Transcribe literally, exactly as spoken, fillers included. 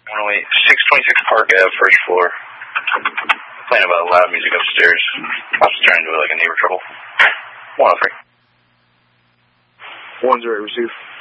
one oh eight, six twenty-six Park Avenue, first floor. Playing about loud music upstairs. I was trying to do like a neighbor trouble. one oh three. one zero, receive.